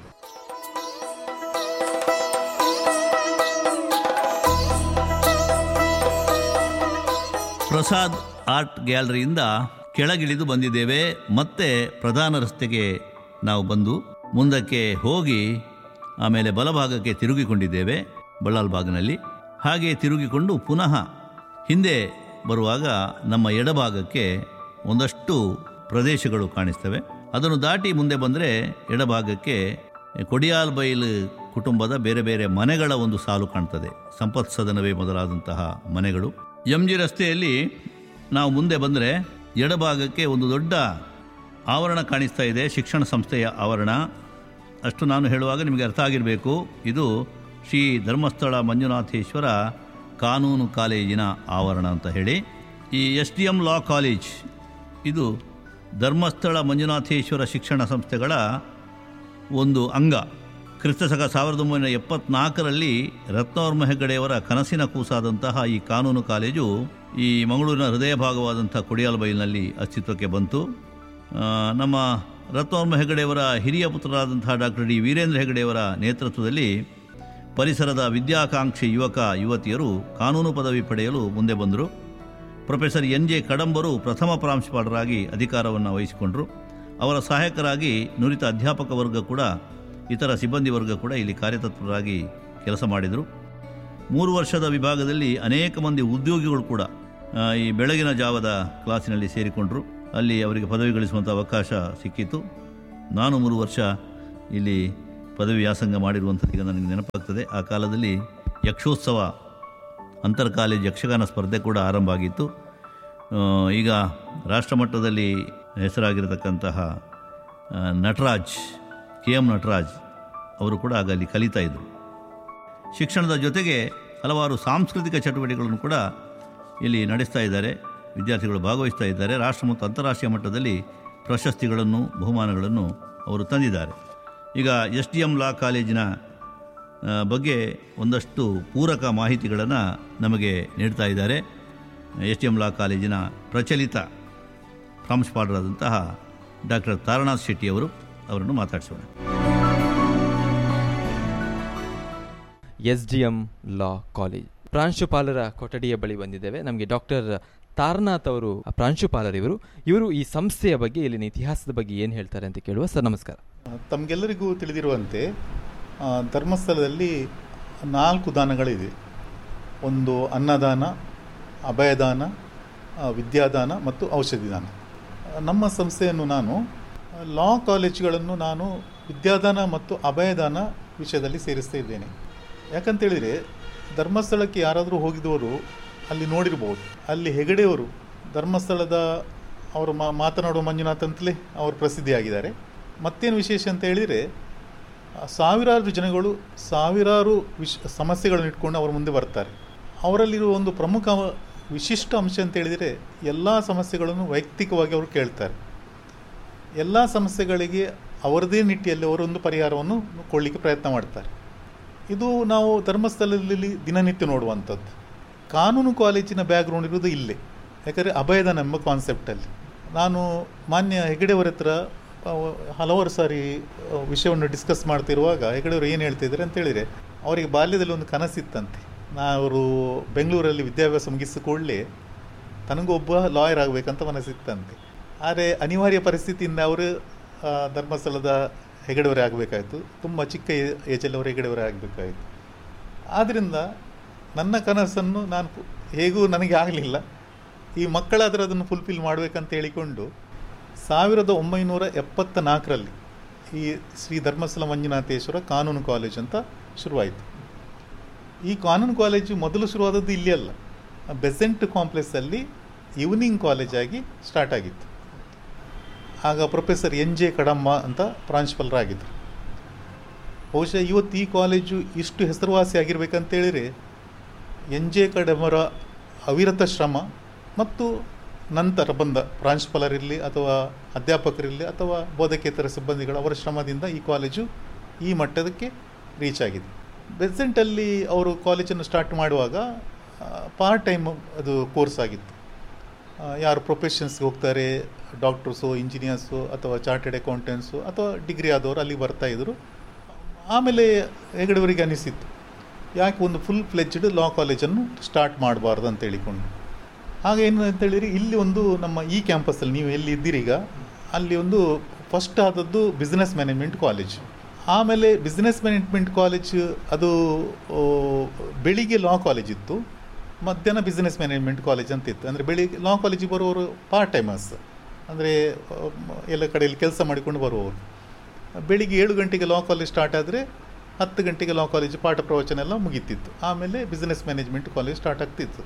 ಪ್ರಸಾದ್ ಆರ್ಟ್ ಗ್ಯಾಲರಿಯಿಂದ ಕೆಳಗಿಳಿದು ಬಂದಿದ್ದೇವೆ. ಮತ್ತೆ ಪ್ರಧಾನ ರಸ್ತೆಗೆ ನಾವು ಬಂದು ಮುಂದಕ್ಕೆ ಹೋಗಿ ಆಮೇಲೆ ಬಲಭಾಗಕ್ಕೆ ತಿರುಗಿಕೊಂಡಿದ್ದೇವೆ ಬಳ್ಳಾಲ್ ಬಾಗ್ನಲ್ಲಿ. ಹಾಗೆ ತಿರುಗಿಕೊಂಡು ಪುನಃ ಹಿಂದೆ ಬರುವಾಗ ನಮ್ಮ ಎಡಭಾಗಕ್ಕೆ ಒಂದಷ್ಟು ಪ್ರದೇಶಗಳು ಕಾಣಿಸ್ತವೆ. ಅದನ್ನು ದಾಟಿ ಮುಂದೆ ಬಂದರೆ ಎಡಭಾಗಕ್ಕೆ ಕೊಡಿಯಾಲ್ ಬೈಲು ಕುಟುಂಬದ ಬೇರೆ ಬೇರೆ ಮನೆಗಳ ಒಂದು ಸಾಲು ಕಾಣ್ತದೆ. ಸಂಪತ್ ಸದನವೇ ಮೊದಲಾದಂತಹ ಮನೆಗಳು. ಎಂ ಜಿ ರಸ್ತೆಯಲ್ಲಿ ನಾವು ಮುಂದೆ ಬಂದರೆ ಎಡಭಾಗಕ್ಕೆ ಒಂದು ದೊಡ್ಡ ಆವರಣ ಕಾಣಿಸ್ತಾ ಇದೆ, ಶಿಕ್ಷಣ ಸಂಸ್ಥೆಯ ಆವರಣ. ಅಷ್ಟು ನಾನು ಹೇಳುವಾಗ ನಿಮಗೆ ಅರ್ಥ ಆಗಿರಬೇಕು. ಇದು ಶ್ರೀ ಧರ್ಮಸ್ಥಳ ಮಂಜುನಾಥೇಶ್ವರ ಕಾನೂನು ಕಾಲೇಜಿನ ಆವರಣ ಅಂತ ಹೇಳಿ. ಈ S D M law college ಇದು ಧರ್ಮಸ್ಥಳ ಮಂಜುನಾಥೇಶ್ವರ ಶಿಕ್ಷಣ ಸಂಸ್ಥೆಗಳ ಒಂದು ಅಂಗ. ಕ್ರಿಸ್ತಶಕ ಸಾವಿರದ ಒಂಬೈನೂರ ಎಪ್ಪತ್ನಾಲ್ಕರಲ್ಲಿ ರತ್ನವರ್ಮ ಹೆಗ್ಗಡೆಯವರ ಕನಸಿನ ಕೂಸಾದಂತಹ ಈ ಕಾನೂನು ಕಾಲೇಜು ಈ ಮಂಗಳೂರಿನ ಹೃದಯ ಭಾಗವಾದಂಥ ಕೊಡಿಯಾಲ್ ಬೈಲಿನಲ್ಲಿ ಅಸ್ತಿತ್ವಕ್ಕೆ ಬಂತು. ನಮ್ಮ ರತ್ನವರ್ಮ ಹೆಗ್ಗಡೆಯವರ ಹಿರಿಯ ಪುತ್ರರಾದಂತಹ ಡಾಕ್ಟರ್ ಡಿ ವೀರೇಂದ್ರ ಹೆಗ್ಗಡೆಯವರ ನೇತೃತ್ವದಲ್ಲಿ ಪರಿಸರದ ವಿದ್ಯಾಕಾಂಕ್ಷಿ ಯುವಕ ಯುವತಿಯರು ಕಾನೂನು ಪದವಿ ಪಡೆಯಲು ಮುಂದೆ ಬಂದರು. ಪ್ರೊಫೆಸರ್ ಎನ್ ಜೆ ಕಡಂಬರು ಪ್ರಥಮ ಪ್ರಾಂಶುಪಾಲರಾಗಿ ಅಧಿಕಾರವನ್ನು ವಹಿಸಿಕೊಂಡರು. ಅವರ ಸಹಾಯಕರಾಗಿ ನುರಿತ ಅಧ್ಯಾಪಕ ವರ್ಗ ಕೂಡ, ಇತರ ಸಿಬ್ಬಂದಿ ವರ್ಗ ಕೂಡ ಇಲ್ಲಿ ಕಾರ್ಯತತ್ಪರರಾಗಿ ಕೆಲಸ ಮಾಡಿದರು. ಮೂರು ವರ್ಷದ ವಿಭಾಗದಲ್ಲಿ ಅನೇಕ ಮಂದಿ ಉದ್ಯೋಗಿಗಳು ಕೂಡ ಈ ಬೆಳಗಿನ ಜಾವದ ಕ್ಲಾಸಿನಲ್ಲಿ ಸೇರಿಕೊಂಡರು. ಅಲ್ಲಿ ಅವರಿಗೆ ಪದವಿ ಗಳಿಸುವಂಥ ಅವಕಾಶ ಸಿಕ್ಕಿತು. ನಾನು ಮೂರು ವರ್ಷ ಇಲ್ಲಿ ಪದವಿ ವ್ಯಾಸಂಗ ಮಾಡಿರುವಂಥದ್ದು ಈಗ ನನಗೆ ನೆನಪಾಗ್ತದೆ. ಆ ಕಾಲದಲ್ಲಿ ಯಕ್ಷೋತ್ಸವ ಅಂತರ್ ಕಾಲೇಜ್ ಯಕ್ಷಗಾನ ಸ್ಪರ್ಧೆ ಕೂಡ ಆರಂಭ ಆಗಿತ್ತು. ಈಗ ರಾಷ್ಟ್ರಮಟ್ಟದಲ್ಲಿ ಹೆಸರಾಗಿರತಕ್ಕಂತಹ ನಟರಾಜ್, ಕೆ ಎಂ ನಟರಾಜ್ ಅವರು ಕೂಡ ಆಗ ಅಲ್ಲಿ ಕಲಿತಾ ಇದ್ದರು. ಶಿಕ್ಷಣದ ಜೊತೆಗೆ ಹಲವಾರು ಸಾಂಸ್ಕೃತಿಕ ಚಟುವಟಿಕೆಗಳನ್ನು ಕೂಡ ಇಲ್ಲಿ ನಡೆಸ್ತಾ ಇದ್ದಾರೆ. ವಿದ್ಯಾರ್ಥಿಗಳು ಭಾಗವಹಿಸ್ತಾ ಇದ್ದಾರೆ. ರಾಷ್ಟ್ರ ಮತ್ತು ಅಂತಾರಾಷ್ಟ್ರೀಯ ಮಟ್ಟದಲ್ಲಿ ಪ್ರಶಸ್ತಿಗಳನ್ನು, ಬಹುಮಾನಗಳನ್ನು ಅವರು ತಂದಿದ್ದಾರೆ. ಈಗ ಎಸ್ ಡಿ ಎಮ್ ಲಾ ಕಾಲೇಜಿನ ಬಗ್ಗೆ ಒಂದಷ್ಟು ಪೂರಕ ಮಾಹಿತಿಗಳನ್ನು ನಮಗೆ ನೀಡ್ತಾ ಇದ್ದಾರೆ. ಎಸ್ ಡಿ ಎಮ್ ಲಾ ಕಾಲೇಜಿನ ಪ್ರಚಲಿತ ಪ್ರಾಂಶುಪಾಲರಾದಂತಹ ಡಾಕ್ಟರ್ ತಾರನಾಥ್ ಶೆಟ್ಟಿಯವರು, ಅವರನ್ನು ಮಾತಾಡಿಸೋಣ. S D M law college ಪ್ರಾಂಶುಪಾಲರ ಕೊಠಡಿಯ ಬಳಿ ಬಂದಿದ್ದೇವೆ. ನಮಗೆ ಡಾಕ್ಟರ್ ತಾರನಾಥ್ ಅವರು ಪ್ರಾಂಶುಪಾಲರಿವರು. ಇವರು ಈ ಸಂಸ್ಥೆಯ ಬಗ್ಗೆ, ಇಲ್ಲಿನ ಇತಿಹಾಸದ ಬಗ್ಗೆ ಏನು ಹೇಳ್ತಾರೆ ಅಂತ ಕೇಳುವ. ಸರ್ ನಮಸ್ಕಾರ. ತಮಗೆಲ್ಲರಿಗೂ ತಿಳಿದಿರುವಂತೆ ಧರ್ಮಸ್ಥಳದಲ್ಲಿ ನಾಲ್ಕು ದಾನಗಳಿವೆ. ಒಂದು ಅನ್ನದಾನ, ಅಭಯದಾನ, ವಿದ್ಯಾದಾನ ಮತ್ತು ಔಷಧಿ ದಾನ. ನಮ್ಮ ಸಂಸ್ಥೆಯನ್ನು ನಾನು ಲಾ ಕಾಲೇಜುಗಳನ್ನು ನಾನು ವಿದ್ಯಾದಾನ ಮತ್ತು ಅಭಯದಾನ ವಿಷಯದಲ್ಲಿ ಸೇರಿಸ್ತಾ ಇದ್ದೇನೆ. ಯಾಕಂತೇಳಿದರೆ ಧರ್ಮಸ್ಥಳಕ್ಕೆ ಯಾರಾದರೂ ಹೋಗಿದವರು ಅಲ್ಲಿ ನೋಡಿರ್ಬೋದು. ಅಲ್ಲಿ ಹೆಗಡೆಯವರು ಧರ್ಮಸ್ಥಳದ ಅವರು ಮಾ ಮಾತನಾಡುವ ಮಂಜುನಾಥ್ ಅಂತಲೇ ಅವರು ಪ್ರಸಿದ್ಧಿಯಾಗಿದ್ದಾರೆ. ಮತ್ತೇನು ವಿಶೇಷ ಅಂತ ಹೇಳಿದರೆ ಸಾವಿರಾರು ಜನಗಳು ಸಾವಿರಾರು ವಿಷ ಸಮಸ್ಯೆಗಳನ್ನು ಇಟ್ಕೊಂಡು ಅವರ ಮುಂದೆ ಬರ್ತಾರೆ. ಅವರಲ್ಲಿರುವ ಒಂದು ಪ್ರಮುಖ ವಿಶಿಷ್ಟ ಅಂಶ ಅಂತ ಹೇಳಿದರೆ ಎಲ್ಲ ಸಮಸ್ಯೆಗಳನ್ನು ವೈಯಕ್ತಿಕವಾಗಿ ಅವರು ಕೇಳ್ತಾರೆ. ಎಲ್ಲ ಸಮಸ್ಯೆಗಳಿಗೆ ಅವರದೇ ನಿಟ್ಟಿಯಲ್ಲಿ ಅವರೊಂದು ಪರಿಹಾರವನ್ನು ಕೊಡಲಿಕ್ಕೆ ಪ್ರಯತ್ನ ಮಾಡ್ತಾರೆ. ಇದು ನಾವು ಧರ್ಮಸ್ಥಳದಲ್ಲಿ ದಿನನಿತ್ಯ ನೋಡುವಂಥದ್ದು. ಕಾನೂನು ಕಾಲೇಜಿನ ಬ್ಯಾಕ್ಗ್ರೌಂಡ್ ಇರೋದು ಇಲ್ಲೇ, ಯಾಕಂದರೆ ಅಭಯದಾನ ಎಂಬ ಕಾನ್ಸೆಪ್ಟಲ್ಲಿ. ನಾನು ಮಾನ್ಯ ಹೆಗಡೆಯವರ ಹತ್ರ ಹಲವಾರು ಸಾರಿ ವಿಷಯವನ್ನು ಡಿಸ್ಕಸ್ ಮಾಡ್ತಿರುವಾಗ ಹೆಗಡೆಯವರು ಏನು ಹೇಳ್ತಿದ್ದಾರೆ ಅಂತ ಹೇಳಿದರೆ, ಅವರಿಗೆ ಬಾಲ್ಯದಲ್ಲಿ ಒಂದು ಕನಸಿತ್ತಂತೆ. ಅವರು ಬೆಂಗಳೂರಲ್ಲಿ ವಿದ್ಯಾಭ್ಯಾಸ ಮುಗಿಸಿಕೊಳ್ಳೆ ತನಗೊಬ್ಬ ಲಾಯರ್ ಆಗಬೇಕಂತ ಮನಸ್ಸಿತ್ತಂತೆ. ಆದರೆ ಅನಿವಾರ್ಯ ಪರಿಸ್ಥಿತಿಯಿಂದ ಅವರು ಧರ್ಮಸ್ಥಳದ ಹೆಗಡೆಯವರೇ ಆಗಬೇಕಾಯಿತು. ತುಂಬ ಚಿಕ್ಕ ಏಜಲ್ಲಿ ಅವರು ಹೆಗಡೆಯವರೇ ಆಗಬೇಕಾಯಿತು. ಆದ್ದರಿಂದ ನನ್ನ ಕನಸನ್ನು ನಾನು ಹೇಗೂ ನನಗೆ ಆಗಲಿಲ್ಲ, ಈ ಮಕ್ಕಳಾದರೂ ಅದನ್ನು ಫುಲ್ಫಿಲ್ ಮಾಡಬೇಕಂತ ಹೇಳಿಕೊಂಡು ಸಾವಿರದ ಒಂಬೈನೂರ ಎಪ್ಪತ್ತ ನಾಲ್ಕರಲ್ಲಿ ಈ ಶ್ರೀ ಧರ್ಮಸ್ಥಳ ಮಂಜುನಾಥೇಶ್ವರ ಕಾನೂನು ಕಾಲೇಜು ಅಂತ ಶುರುವಾಯಿತು. ಈ ಕಾನೂನು ಕಾಲೇಜು ಮೊದಲು ಶುರುವಾದದ್ದು ಇಲ್ಲಿ ಅಲ್ಲ, ಬೆಸೆಂಟ್ ಕಾಂಪ್ಲೆಕ್ಸಲ್ಲಿ ಈವ್ನಿಂಗ್ ಕಾಲೇಜಾಗಿ ಸ್ಟಾರ್ಟ್ ಆಗಿತ್ತು. ಆಗ ಪ್ರೊಫೆಸರ್ ಎನ್ ಜೆ ಕಡಮ್ಮ ಅಂತ ಪ್ರಾಂಶುಪಾಲರಾಗಿದ್ದರು. ಬಹುಶಃ ಇವತ್ತು ಈ ಕಾಲೇಜು ಇಷ್ಟು ಹೆಸರುವಾಸಿ ಆಗಿರಬೇಕಂತೇಳಿದರೆ ಎನ್ ಜೆ ಕಡಮ್ಮರ ಅವಿರತ ಶ್ರಮ ಮತ್ತು ನಂತರ ಬಂದ ಪ್ರಾಂಶುಪಾಲರಿರಲಿ ಅಥವಾ ಅಧ್ಯಾಪಕರಿರಲಿ ಅಥವಾ ಬೋಧಕೇತರ ಸಿಬ್ಬಂದಿಗಳು ಅವರ ಶ್ರಮದಿಂದ ಈ ಕಾಲೇಜು ಈ ಮಟ್ಟದಕ್ಕೆ ರೀಚ್ ಆಗಿದೆ. ಬೆಸೆಂಟಲ್ಲಿ ಅವರು ಕಾಲೇಜನ್ನು ಸ್ಟಾರ್ಟ್ ಮಾಡುವಾಗ ಪಾರ್ಟ್ ಟೈಮ್ ಅದು ಕೋರ್ಸ್ ಆಗಿತ್ತು. ಯಾರು ಪ್ರೊಫೆಷನ್ಸ್ಗೆ ಹೋಗ್ತಾರೆ, ಡಾಕ್ಟರ್ಸು, ಇಂಜಿನಿಯರ್ಸು ಅಥವಾ ಚಾರ್ಟೆಡ್ ಅಕೌಂಟೆಂಟ್ಸು ಅಥವಾ ಡಿಗ್ರಿ ಆದವರು ಅಲ್ಲಿ ಬರ್ತಾಯಿದ್ರು. ಆಮೇಲೆ ಹೆಗಡೆಯವರಿಗೆ ಅನಿಸಿತ್ತು, ಯಾಕೆ ಒಂದು ಫುಲ್ ಫ್ಲೆಜ್ಡ್ ಲಾ ಕಾಲೇಜನ್ನು ಸ್ಟಾರ್ಟ್ ಮಾಡಬಾರ್ದು ಅಂತ ಹೇಳಿಕೊಂಡು. ಹಾಗೆ ಏನು ಅಂತೇಳಿದರೆ, ಇಲ್ಲಿ ಒಂದು ನಮ್ಮ ಈ ಕ್ಯಾಂಪಸ್ಸಲ್ಲಿ ನೀವು ಎಲ್ಲಿ ಇದ್ದೀರೀಗ ಅಲ್ಲಿ ಒಂದು ಫಸ್ಟ್ ಆದದ್ದು ಬಿಸ್ನೆಸ್ ಮ್ಯಾನೇಜ್ಮೆಂಟ್ ಕಾಲೇಜ್. ಆಮೇಲೆ ಬಿಸ್ನೆಸ್ ಮ್ಯಾನೇಜ್ಮೆಂಟ್ ಕಾಲೇಜ್ ಅದು ಬೆಳಿಗ್ಗೆ ಲಾ ಕಾಲೇಜ್ ಇತ್ತು, ಮಧ್ಯಾಹ್ನ ಬಿಸ್ನೆಸ್ ಮ್ಯಾನೇಜ್ಮೆಂಟ್ ಕಾಲೇಜ್ ಅಂತ ಇತ್ತು. ಅಂದರೆ ಬೆಳಿಗ್ಗೆ ಲಾ ಕಾಲೇಜಿಗೆ ಬರುವವರು ಪಾರ್ಟ್ ಟೈಮರ್ಸ್, ಅಂದರೆ ಎಲ್ಲ ಕಡೆಯಲ್ಲಿ ಕೆಲಸ ಮಾಡಿಕೊಂಡು ಬರುವವರು. ಬೆಳಿಗ್ಗೆ ಏಳು ಗಂಟೆಗೆ ಲಾ ಕಾಲೇಜ್ ಸ್ಟಾರ್ಟ್ ಆದರೆ ಹತ್ತು ಗಂಟೆಗೆ ಲಾ ಕಾಲೇಜ್ ಪಾಠ ಪ್ರವಚನ ಎಲ್ಲ ಮುಗೀತಿತ್ತು. ಆಮೇಲೆ ಬಿಸ್ನೆಸ್ ಮ್ಯಾನೇಜ್ಮೆಂಟ್ ಕಾಲೇಜ್ ಸ್ಟಾರ್ಟ್ ಆಗ್ತಿತ್ತು.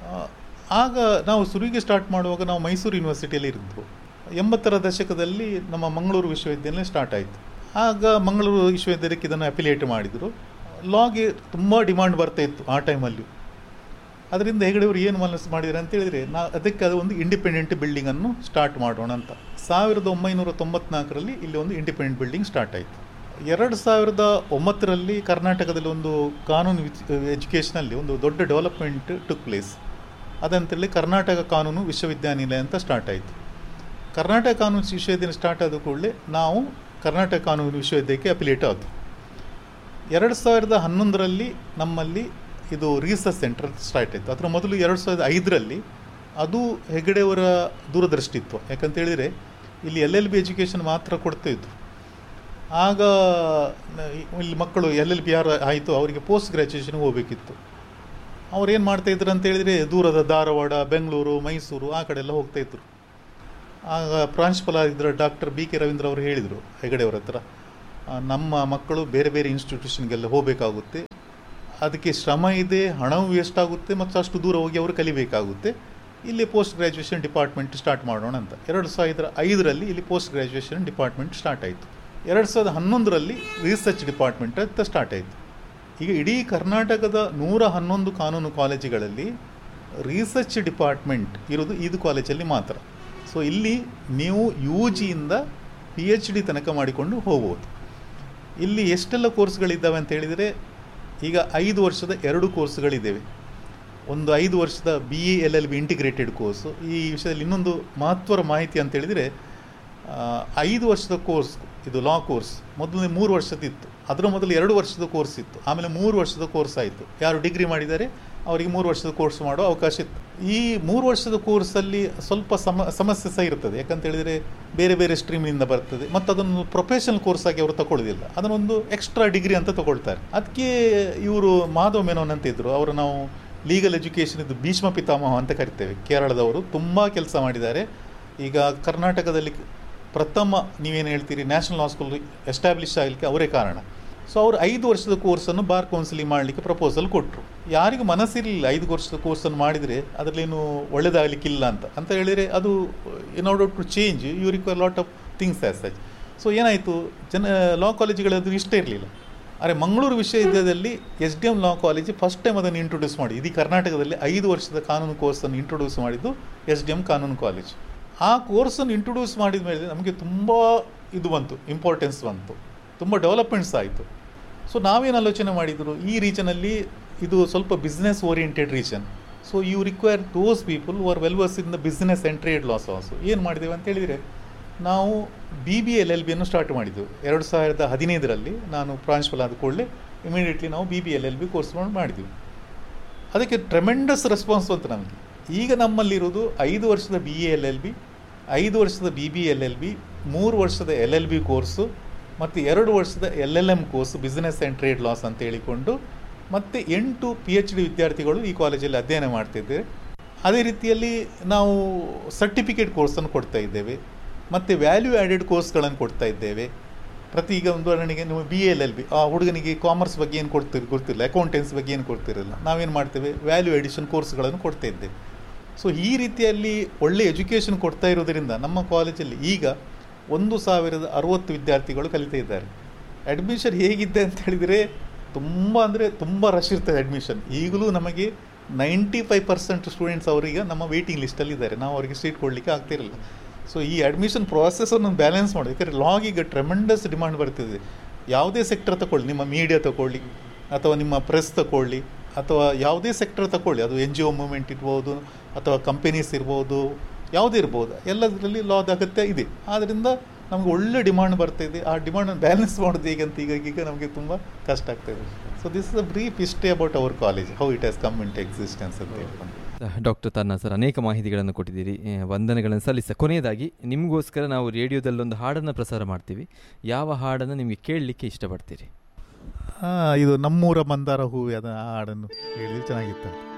ಆಗ ನಾವು ಶುರುವಿಗೆ ಸ್ಟಾರ್ಟ್ ಮಾಡುವಾಗ ನಾವು ಮೈಸೂರು ಯೂನಿವರ್ಸಿಟಿಯಲ್ಲಿ ಇರಿದ್ವು. ಎಂಬತ್ತರ ದಶಕದಲ್ಲಿ ನಮ್ಮ ಮಂಗಳೂರು ವಿಶ್ವವಿದ್ಯಾಲಯ ಸ್ಟಾರ್ಟ್ ಆಯಿತು. ಆಗ ಮಂಗಳೂರು ವಿಶ್ವವಿದ್ಯಾಲಯಕ್ಕೆ ಇದನ್ನು ಅಫಿಲಿಯೇಟ್ ಮಾಡಿದರು. ಲಾಗೆ ತುಂಬ ಡಿಮಾಂಡ್ ಬರ್ತಾ ಇತ್ತು ಆ ಟೈಮಲ್ಲಿ. ಅದರಿಂದ ಹೆಗಡೆಯವರು ಏನು ಮನಸ್ಸು ಮಾಡಿದ್ದಾರೆ ಅಂತೇಳಿದರೆ, ನಾ ಅದಕ್ಕೆ ಅದು ಒಂದು ಇಂಡಿಪೆಂಡೆಂಟ್ ಬಿಲ್ಡಿಂಗನ್ನು ಸ್ಟಾರ್ಟ್ ಮಾಡೋಣ ಅಂತ. ಸಾವಿರದ ಒಂಬೈನೂರ ತೊಂಬತ್ನಾಲ್ಕರಲ್ಲಿ ಇಲ್ಲಿ ಒಂದು ಇಂಡಿಪೆಂಡೆಂಟ್ ಬಿಲ್ಡಿಂಗ್ ಸ್ಟಾರ್ಟ್ ಆಯಿತು. ಎರಡು ಸಾವಿರದ ಒಂಬತ್ತರಲ್ಲಿ ಕರ್ನಾಟಕದಲ್ಲಿ ಒಂದು ಕಾನೂನು ಎಜುಕೇಷನಲ್ಲಿ ಒಂದು ದೊಡ್ಡ ಡೆವಲಪ್ಮೆಂಟ್ ಟುಕ್ ಪ್ಲೇಸ್. ಅದಂತೇಳಿ ಕರ್ನಾಟಕ ಕಾನೂನು ವಿಶ್ವವಿದ್ಯಾನಿಲಯ ಅಂತ ಸ್ಟಾರ್ಟ್ ಆಯಿತು. ಕರ್ನಾಟಕ ಕಾನೂನು ವಿಶ್ವವಿದ್ಯಾಲಯ ಸ್ಟಾರ್ಟ್ ಆದ ಕೂಡಲೇ ನಾವು ಕರ್ನಾಟಕ ಕಾನೂನು ವಿಶ್ವವಿದ್ಯಾಲಯಕ್ಕೆ ಅಫಿಲಿಯೇಟ್ ಆಯಿತು. ಎರಡು ಸಾವಿರದ ಹನ್ನೊಂದರಲ್ಲಿ ನಮ್ಮಲ್ಲಿ ಇದು ರಿಸರ್ಚ್ ಸೆಂಟರ್ ಸ್ಟಾರ್ಟ್ ಆಯಿತು. ಅದರ ಮೊದಲು ಎರಡು ಸಾವಿರದ ಐದರಲ್ಲಿ ಅದು ಹೆಗಡೆಯವರ ದೂರದೃಷ್ಟಿತ್ವ. ಯಾಕಂತೇಳಿದರೆ ಇಲ್ಲಿ ಎಲ್ ಎಲ್ ಬಿ ಎಜುಕೇಷನ್ ಮಾತ್ರ ಕೊಡ್ತಾಯಿದ್ರು. ಆಗ ಇಲ್ಲಿ ಮಕ್ಕಳು ಎಲ್ ಎಲ್ ಬಿ ಯಾರು ಆಯಿತು ಅವರಿಗೆ ಪೋಸ್ಟ್ ಗ್ರ್ಯಾಜುಯೇಷನ್ಗೆ ಹೋಗಬೇಕಿತ್ತು. ಅವ್ರೇನು ಮಾಡ್ತಾಯಿದ್ರು ಅಂತೇಳಿದರೆ ದೂರದ ಧಾರವಾಡ, ಬೆಂಗಳೂರು, ಮೈಸೂರು ಆ ಕಡೆ ಎಲ್ಲ ಹೋಗ್ತಾಯಿದ್ರು. ಆಗ ಪ್ರಾಂಶುಪಾಲ ಆಗಿದ್ದರು ಡಾಕ್ಟರ್ ಬಿ ಕೆ ರವೀಂದ್ರ ಅವರು ಹೇಳಿದರು ಹೆಗಡೆಯವರ ಹತ್ರ, ನಮ್ಮ ಮಕ್ಕಳು ಬೇರೆ ಬೇರೆ ಇನ್ಸ್ಟಿಟ್ಯೂಷನ್ಗೆಲ್ಲ ಹೋಗಬೇಕಾಗುತ್ತೆ, ಅದಕ್ಕೆ ಶ್ರಮ ಇದೆ, ಹಣವೂ ವೇಸ್ಟ್ ಆಗುತ್ತೆ ಮತ್ತು ಅಷ್ಟು ದೂರ ಹೋಗಿ ಅವರು ಕಲಿಬೇಕಾಗುತ್ತೆ, ಇಲ್ಲಿ ಪೋಸ್ಟ್ ಗ್ರ್ಯಾಜುಯೇಷನ್ ಡಿಪಾರ್ಟ್ಮೆಂಟ್ ಸ್ಟಾರ್ಟ್ ಮಾಡೋಣ ಅಂತ. ಎರಡು ಸಾವಿರದ ಐದರಲ್ಲಿ ಇಲ್ಲಿ ಪೋಸ್ಟ್ ಗ್ರ್ಯಾಜುಯೇಷನ್ ಡಿಪಾರ್ಟ್ಮೆಂಟ್ ಸ್ಟಾರ್ಟ್ ಆಯಿತು. ಎರಡು ಸಾವಿರದ ಹನ್ನೊಂದರಲ್ಲಿ ರಿಸರ್ಚ್ ಡಿಪಾರ್ಟ್ಮೆಂಟ್ ಅಂತ ಸ್ಟಾರ್ಟ್ ಆಯಿತು. ಈಗ ಇಡೀ ಕರ್ನಾಟಕದ ನೂರ ಹನ್ನೊಂದು ಕಾನೂನು ಕಾಲೇಜುಗಳಲ್ಲಿ ರಿಸರ್ಚ್ ಡಿಪಾರ್ಟ್ಮೆಂಟ್ ಇರೋದು ಇದು ಕಾಲೇಜಲ್ಲಿ ಮಾತ್ರ. ಸೊ ಇಲ್ಲಿ ನೀವು ಯು ಜಿಯಿಂದ ಪಿ ಎಚ್ ಡಿ ತನಕ ಮಾಡಿಕೊಂಡು ಹೋಗ್ಬೋದು. ಇಲ್ಲಿ ಎಷ್ಟೆಲ್ಲ ಕೋರ್ಸ್ಗಳಿದ್ದಾವೆ ಅಂತ ಹೇಳಿದರೆ, ಈಗ ಐದು ವರ್ಷದ ಎರಡು ಕೋರ್ಸ್ಗಳಿದ್ದೇವೆ. ಒಂದು ಐದು ವರ್ಷದ B A L L B integrated course. ಈ ವಿಷಯದಲ್ಲಿ ಇನ್ನೊಂದು ಮಹತ್ವದ ಮಾಹಿತಿ ಅಂತ ಹೇಳಿದರೆ, ಐದು ವರ್ಷದ ಕೋರ್ಸ್ ಇದು ಲಾ ಕೋರ್ಸ್ ಮೊದಲನೇ ಮೂರು ವರ್ಷದಿತ್ತು. ಅದರ ಮೊದಲು ಎರಡು ವರ್ಷದ ಕೋರ್ಸ್ ಇತ್ತು, ಆಮೇಲೆ ಮೂರು ವರ್ಷದ ಕೋರ್ಸ್ ಆಯಿತು. ಯಾರು ಡಿಗ್ರಿ ಮಾಡಿದ್ದಾರೆ ಅವರಿಗೆ ಮೂರು ವರ್ಷದ ಕೋರ್ಸ್ ಮಾಡೋ ಅವಕಾಶ ಇತ್ತು. ಈ ಮೂರು ವರ್ಷದ ಕೋರ್ಸಲ್ಲಿ ಸ್ವಲ್ಪ ಸಮ ಸಮಸ್ಯೆ ಸಹ ಇರ್ತದೆ. ಯಾಕಂತೇಳಿದರೆ ಬೇರೆ ಬೇರೆ ಸ್ಟ್ರೀಮಿನಿಂದ ಬರ್ತದೆ ಮತ್ತು ಅದನ್ನು ಪ್ರೊಫೆಷನಲ್ ಕೋರ್ಸ್ ಆಗಿ ಅವರು ತಗೊಳ್ಳೋದಿಲ್ಲ, ಅದನ್ನೊಂದು ಎಕ್ಸ್ಟ್ರಾ ಡಿಗ್ರಿ ಅಂತ ತಗೊಳ್ತಾರೆ. ಅದಕ್ಕೆ ಇವರು ಮಾಧವ್ ಮೆನೋನ್ ಅಂತ ಇದ್ದರು, ಅವರು ನಾವು ಲೀಗಲ್ ಎಜುಕೇಷನ್ ಇದು ಭೀಷ್ಮ ಪಿತಾಮಹ ಅಂತ ಕರಿತೇವೆ. ಕೇರಳದವರು ತುಂಬ ಕೆಲಸ ಮಾಡಿದ್ದಾರೆ. ಈಗ ಕರ್ನಾಟಕದಲ್ಲಿ ಪ್ರಥಮ ನೀವೇನು ಹೇಳ್ತೀರಿ ನ್ಯಾಷನಲ್ ಲಾ ಸ್ಕೂಲ್ ಎಸ್ಟಾಬ್ಲಿಷ್ ಆಗಲಿಕ್ಕೆ ಅವರೇ ಕಾರಣ. ಸೊ ಅವರು ಐದು ವರ್ಷದ ಕೋರ್ಸನ್ನು ಬಾರ್ ಕೌನ್ಸಿಲಿಂಗ್ ಮಾಡಲಿಕ್ಕೆ ಪ್ರಪೋಸಲ್ ಕೊಟ್ಟರು. ಯಾರಿಗೂ ಮನಸ್ಸಿರಲಿಲ್ಲ ಐದು ವರ್ಷದ ಕೋರ್ಸನ್ನು ಮಾಡಿದರೆ ಅದರಲ್ಲೇನು ಒಳ್ಳೆಯದಾಗಲಿಕ್ಕಿಲ್ಲ ಅಂತ ಅಂತ ಹೇಳಿದರೆ, ಅದು in order to change you require lot of things as such. So ಏನಾಯಿತು, ಜನ ಲಾ ಕಾಲೇಜುಗಳದ್ದು ಇಷ್ಟ ಇರಲಿಲ್ಲ. ಆದರೆ ಮಂಗಳೂರು ವಿಶ್ವವಿದ್ಯಾಲಯದಲ್ಲಿ S D M law college first time ಅದನ್ನು ಇಂಟ್ರೊಡ್ಯೂಸ್ ಮಾಡಿ, ಇಡೀ ಕರ್ನಾಟಕದಲ್ಲಿ ಐದು ವರ್ಷದ ಕಾನೂನು ಕೋರ್ಸನ್ನು ಇಂಟ್ರೊಡ್ಯೂಸ್ ಮಾಡಿದ್ದು ಎಸ್ ಡಿ ಎಮ್ ಕಾನೂನು ಕಾಲೇಜ್. ಆ ಕೋರ್ಸನ್ನು ಇಂಟ್ರೊಡ್ಯೂಸ್ ಮಾಡಿದ ಮೇಲೆ ನಮಗೆ ತುಂಬ ಇದು ಬಂತು, ಇಂಪಾರ್ಟೆನ್ಸ್ ಬಂತು, ತುಂಬ ಡೆವಲಪ್ಮೆಂಟ್ಸ್ ಆಯಿತು. ಸೊ ನಾವೇನು ಆಲೋಚನೆ ಮಾಡಿದರು, ಈ ರೀಜನಲ್ಲಿ ಇದು ಸ್ವಲ್ಪ business oriented region, so you require those people who R well verse in the business and trade loss also. ಏನು ಮಾಡಿದ್ದೇವೆ ಅಂತ ಹೇಳಿದರೆ, ನಾವು B B L L ಬಿಯನ್ನು start ಮಾಡಿದ್ದೆವು ಎರಡು ಸಾವಿರದ ಹದಿನೈದರಲ್ಲಿ. ನಾನು ಪ್ರಾಂಶುಪಾಲ ಆದ ಕೂಡಲೇ ಇಮಿಡಿಯೇಟ್ಲಿ ನಾವು B B L L B course ಮಾಡಿದ್ವಿ. ಅದಕ್ಕೆ ಟ್ರೆಮೆಂಡಸ್ ರೆಸ್ಪಾನ್ಸ್ ಬಂತು ನಮಗೆ. ಈಗ ನಮ್ಮಲ್ಲಿರೋದು ಐದು ವರ್ಷದ B A L L B, ಐದು ವರ್ಷದ B B L L B, ಮೂರು ವರ್ಷದ ಎಲ್ ಎಲ್ ಬಿ ಕೋರ್ಸು ಮತ್ತು ಎರಡು ವರ್ಷದ L L M course business and trade loss ಅಂತ ಹೇಳಿಕೊಂಡು, ಮತ್ತು ಎಂಟು ಪಿ ಎಚ್ ಡಿ ವಿದ್ಯಾರ್ಥಿಗಳು ಈ ಕಾಲೇಜಲ್ಲಿ ಅಧ್ಯಯನ ಮಾಡ್ತಿದ್ದೇವೆ. ಅದೇ ರೀತಿಯಲ್ಲಿ ನಾವು ಸರ್ಟಿಫಿಕೇಟ್ ಕೋರ್ಸನ್ನು ಕೊಡ್ತಾ ಇದ್ದೇವೆ ಮತ್ತು ವ್ಯಾಲ್ಯೂ ಆ್ಯಡೆಡ್ ಕೋರ್ಸ್ಗಳನ್ನು ಕೊಡ್ತಾ ಇದ್ದೇವೆ. ಪ್ರತಿ ಈಗ ಒಂದು ಉದಾಹರಣೆಗೆ ನೀವು ಬಿ ಎಲ್ ಎಲ್ ಬಿ, ಆ ಹುಡುಗನಿಗೆ ಕಾಮರ್ಸ್ ಬಗ್ಗೆ ಏನು ಕೊಡ್ತಿರ್ ಗೊತ್ತಿಲ್ಲ, ಅಕೌಂಟೆನ್ಸಿ ಬಗ್ಗೆ ಏನು ಕೊಡ್ತಿರಲ್ಲ, ನಾವೇನು ಮಾಡ್ತೇವೆ, ವ್ಯಾಲ್ಯೂ ಎಡಿಷನ್ ಕೋರ್ಸ್ಗಳನ್ನು ಕೊಡ್ತಾ ಇದ್ದೇವೆ. ಸೊ ಈ ರೀತಿಯಲ್ಲಿ ಒಳ್ಳೆ ಎಜುಕೇಷನ್ ಕೊಡ್ತಾ ಇರೋದರಿಂದ ನಮ್ಮ ಕಾಲೇಜಲ್ಲಿ ಈಗ ಒಂದು ಸಾವಿರದ ಅರುವತ್ತು ವಿದ್ಯಾರ್ಥಿಗಳು ಕಲಿತಾ ಇದ್ದಾರೆ. ಅಡ್ಮಿಷನ್ ಹೇಗಿದೆ ಅಂತ ಹೇಳಿದರೆ ತುಂಬ ಅಂದರೆ ತುಂಬ ರಶ್ ಇರ್ತದೆ ಅಡ್ಮಿಷನ್. ಈಗಲೂ ನಮಗೆ ನೈಂಟಿ ಫೈವ್ ಪರ್ಸೆಂಟ್ ಸ್ಟೂಡೆಂಟ್ಸ್ ಅವರಿಗೆ ನಮ್ಮ ವೇಟಿಂಗ್ ಲಿಸ್ಟಲ್ಲಿ ಇದ್ದಾರೆ, ನಾವು ಅವರಿಗೆ ಸೀಟ್ ಕೊಡಲಿಕ್ಕೆ ಆಗ್ತಿರಲಿಲ್ಲ. ಸೊ ಈ ಅಡ್ಮಿಷನ್ ಪ್ರಾಸೆಸನ್ನು ಬ್ಯಾಲೆನ್ಸ್ ಮಾಡೋದು, ಯಾಕಂದರೆ ಲಾಗ್ ಈಗ ಟ್ರೆಮೆಂಡಸ್ ಡಿಮಾಂಡ್ ಬರ್ತಿದೆ. ಯಾವುದೇ ಸೆಕ್ಟರ್ ತಗೊಳ್ಳಿ, ನಿಮ್ಮ ಮೀಡಿಯಾ ತಗೊಳ್ಳಿ ಅಥವಾ ನಿಮ್ಮ ಪ್ರೆಸ್ ತಗೊಳ್ಳಿ ಅಥವಾ ಯಾವುದೇ ಸೆಕ್ಟರ್ ತಗೊಳ್ಳಿ, ಅದು ಎನ್ ಜಿ ಒ ಮೂವ್ಮೆಂಟ್ ಇರ್ಬೋದು ಅಥವಾ ಕಂಪೆನೀಸ್ ಇರ್ಬೋದು, ಯಾವುದೇ ಇರ್ಬೋದು, ಎಲ್ಲದರಲ್ಲಿ ಲಾದ ಅಗತ್ಯ ಇದೆ. ಆದ್ದರಿಂದ ನಮಗೆ ಒಳ್ಳೆ ಡಿಮಾಂಡ್ ಬರ್ತಾಯಿದೆ. ಆ ಡಿಮಾಂಡನ್ನು ಬ್ಯಾಲೆನ್ಸ್ ಮಾಡೋದು ಹೇಗಂತ ಈಗ ಈಗ ನಮಗೆ ತುಂಬ ಕಷ್ಟ ಆಗ್ತಾಯಿದೆ. So this is a brief history about our college, how it has come in to existence ಅಂತ ಹೇಳ್ಕೊಂಡು. ಡಾಕ್ಟರ್ ತಾರ್ನಾಥ್ ಸರ್, ಅನೇಕ ಮಾಹಿತಿಗಳನ್ನು ಕೊಟ್ಟಿದ್ದೀರಿ, ವಂದನೆಗಳನ್ನು ಸಲ್ಲಿಸ. ಕೊನೆಯದಾಗಿ ನಿಮಗೋಸ್ಕರ ನಾವು ರೇಡಿಯೋದಲ್ಲೊಂದು ಹಾಡನ್ನು ಪ್ರಸಾರ ಮಾಡ್ತೀವಿ. ಯಾವ ಹಾಡನ್ನು ನಿಮಗೆ ಕೇಳಲಿಕ್ಕೆ ಇಷ್ಟಪಡ್ತೀರಿ? ಇದು ನಮ್ಮೂರ ಮಂದಾರ ಹೂವು, ಅದನ್ನು ಹಾಡನ್ನು ಹೇಳಿದ್ರೆ ಚೆನ್ನಾಗಿತ್ತು.